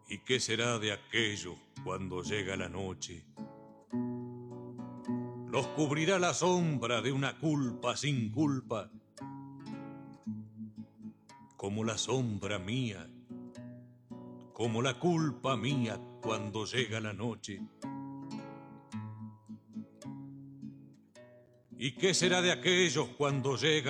¿Y qué será de aquellos cuando llega la noche? Los cubrirá la sombra de una culpa sin culpa, como la sombra mía, como la culpa mía cuando llega la noche. ¿Y qué será de aquellos cuando llega